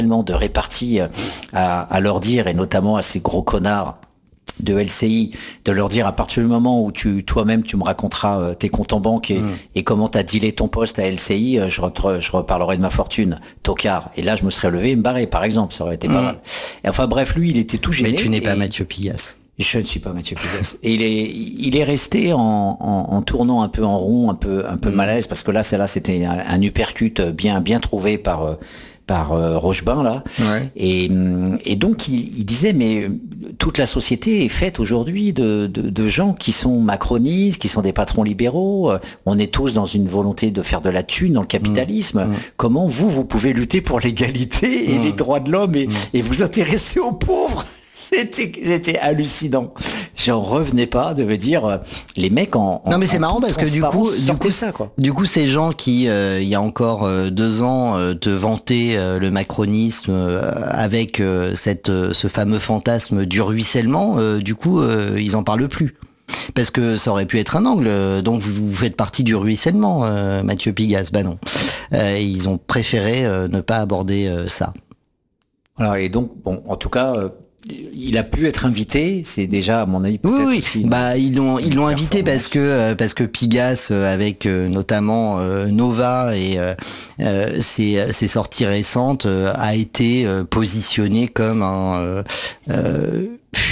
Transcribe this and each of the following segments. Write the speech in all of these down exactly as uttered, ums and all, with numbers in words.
de répartie à, à leur dire, et notamment à ces gros connards de L C I, de leur dire à partir du moment où tu toi-même tu me raconteras tes comptes en banque et, mmh. et comment t'as dealé ton poste à L C I, je, re, je reparlerai de ma fortune, tocard. Et là je me serais levé et me barrer, par exemple, ça aurait été mmh. pas mal. Et enfin bref, lui il était tout gêné. Mais tu n'es et... pas Mathieu Pigasse. Je ne suis pas Mathieu Pigasse. Et il est, il est resté en, en, en tournant un peu en rond, un peu, un peu mmh. malaise, parce que là, celle-là, c'était un, un uppercut bien, bien trouvé par, par euh, Rochebain, là. Ouais. Et, et donc, il, il disait, mais toute la société est faite aujourd'hui de, de, de gens qui sont macronistes, qui sont des patrons libéraux. On est tous dans une volonté de faire de la thune dans le capitalisme. Mmh. Comment vous, vous pouvez lutter pour l'égalité et mmh. les droits de l'homme et, mmh. et vous intéresser aux pauvres? C'était, c'était hallucinant. J'en revenais pas de me dire les mecs en. Non mais c'est marrant parce que du coup, du coup, ça, quoi. Du coup, ces gens qui, euh, il y a encore euh, deux ans, euh, te vantaient euh, le macronisme euh, avec euh, cette, euh, ce fameux fantasme du ruissellement, euh, du coup, euh, ils en parlent plus. Parce que ça aurait pu être un angle. Donc vous, vous faites partie du ruissellement, euh, Mathieu Pigasse. Bah non. Euh, ils ont préféré euh, ne pas aborder euh, ça. Alors et donc bon, en tout cas. Euh... Il a pu être invité, c'est déjà à mon avis peut-être. Oui, oui. Aussi bah ils l'ont ils l'ont invité parce que parce que Pigasse avec euh, notamment euh, Nova et euh, euh, ses ses sorties récentes euh, a été euh, positionné comme un euh, euh,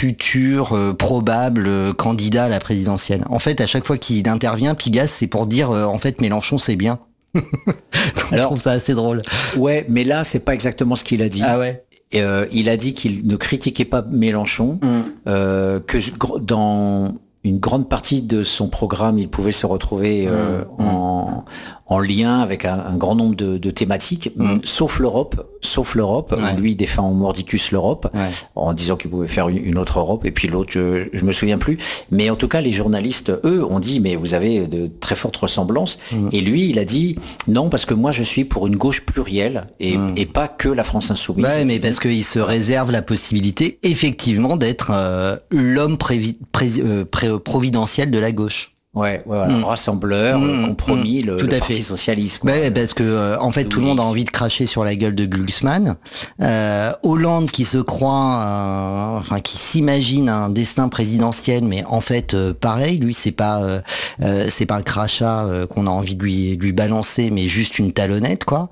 futur euh, probable euh, candidat à la présidentielle. En fait, à chaque fois qu'il intervient, Pigasse c'est pour dire euh, en fait Mélenchon c'est bien. Donc, alors, je trouve ça assez drôle. Ouais, mais là c'est pas exactement ce qu'il a dit. Ah ouais. Et, euh, il a dit qu'il ne critiquait pas Mélenchon, mmh. euh, que je, dans une grande partie de son programme, il pouvait se retrouver euh, mmh. en, en lien avec un, un grand nombre de, de thématiques, mmh. sauf l'Europe, sauf l'Europe. Ouais. Lui, il défend au mordicus l'Europe, ouais. en disant qu'il pouvait faire une, une autre Europe, et puis l'autre, je, je me souviens plus. Mais en tout cas, les journalistes, eux, ont dit, mais vous avez de très fortes ressemblances. Mmh. Et lui, il a dit, non, parce que moi, je suis pour une gauche plurielle, et, mmh. et pas que la France insoumise. Ouais, mais parce qu'il se réserve la possibilité, effectivement, d'être euh, l'homme prévi- pré- euh, pré- providentiel de la gauche. Ouais, ouais, voilà. mmh. rassembleur, mmh. compromis, mmh. le, tout le à Parti fait. socialiste. Quoi. Ouais, parce que euh, en fait, Louis. Tout le monde a envie de cracher sur la gueule de Glucksmann. Euh, Hollande qui se croit, euh, enfin qui s'imagine un destin présidentiel, mais en fait, euh, pareil, lui, c'est pas, euh, euh, c'est pas un crachat euh, qu'on a envie de lui, lui balancer, mais juste une talonnette, quoi,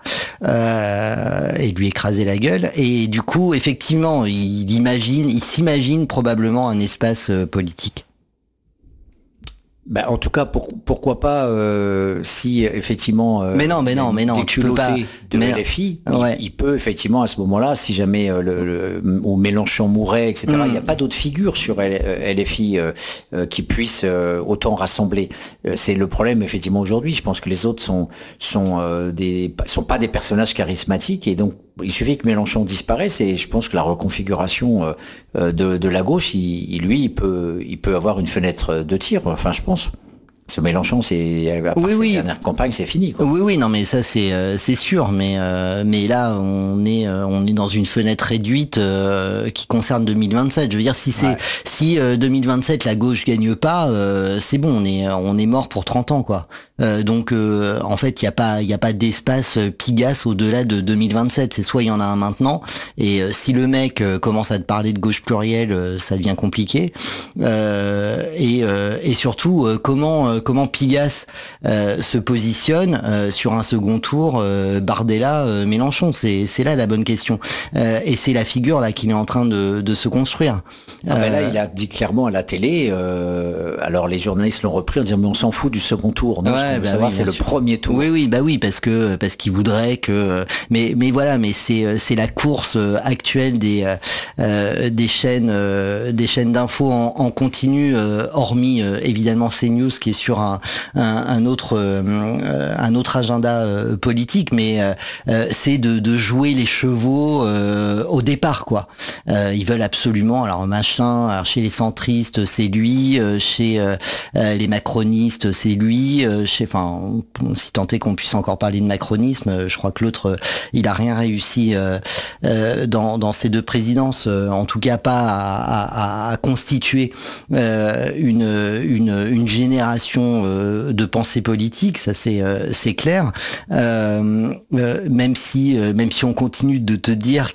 euh, et lui écraser la gueule. Et du coup, effectivement, il imagine, il s'imagine probablement un espace euh, politique. Ben, en tout cas, pour, pourquoi pas euh, si effectivement. Euh, mais non, mais non, mais non, tu peux pas. De mais L F I, ouais. il, il peut effectivement à ce moment-là, si jamais euh, le, le ou Mélenchon mourait, et cetera. Mm. Il n'y a pas d'autres figures sur L F I euh, euh, qui puissent euh, autant rassembler. Euh, c'est le problème effectivement aujourd'hui. Je pense que les autres sont sont euh, des sont pas des personnages charismatiques et donc il suffit que Mélenchon disparaisse et je pense que la reconfiguration euh, de, de la gauche, il, il, lui, il peut il peut avoir une fenêtre de tir. Enfin, je pense. Ce Mélenchon, c'est à part oui, cette oui. dernière campagne, c'est fini. Quoi. Oui, oui, non, mais ça c'est euh, c'est sûr, mais euh, mais là on est euh, on est dans une fenêtre réduite euh, qui concerne deux mille vingt-sept. Je veux dire, si c'est ouais. si euh, deux mille vingt-sept la gauche gagne pas, euh, c'est bon, on est on est mort pour trente ans, quoi. Euh, donc euh, en fait, il y a pas il y a pas d'espace Pigasse au-delà de deux mille vingt-sept. C'est soit il y en a un maintenant, et euh, si le mec euh, commence à te parler de gauche plurielle, euh, ça devient compliqué. Euh, et euh, et surtout euh, comment euh, comment Pigasse euh, se positionne euh, sur un second tour, euh, Bardella, euh, Mélenchon, c'est c'est là la bonne question. Euh, et c'est la figure là qu'il est en train de de se construire. Ah ben là, il a dit clairement à la télé. Euh, alors les journalistes l'ont repris en disant mais on s'en fout du second tour. Non, ouais, ce qu'on veut bah savoir, oui, c'est le sûr. premier tour. Oui, oui, bah oui, parce que parce qu'il voudrait que. Mais mais voilà, mais c'est c'est la course actuelle des euh, des chaînes euh, des chaînes d'infos en, en continu, euh, hormis euh, évidemment CNews qui est sur un un, un autre euh, un autre agenda euh, politique, mais euh, c'est de de jouer les chevaux euh, au départ, quoi. Euh, ils veulent absolument, alors machin, alors chez les centristes c'est lui, euh, chez euh, les macronistes c'est lui, euh, chez, enfin, si tant est qu'on puisse encore parler de macronisme, je crois que l'autre, il a rien réussi euh, euh, dans dans ces deux présidences, euh, en tout cas pas à, à, à constituer euh, une une une génération euh, de pensée politique, ça c'est euh, c'est clair. Euh, euh, même si euh, même si on continue de te dire